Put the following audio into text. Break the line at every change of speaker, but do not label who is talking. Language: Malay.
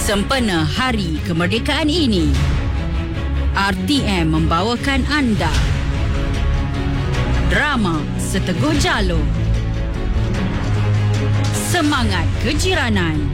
Sempena Hari Kemerdekaan ini, RTM membawakan anda drama Seteguh Jalur, Semangat Kejiranan.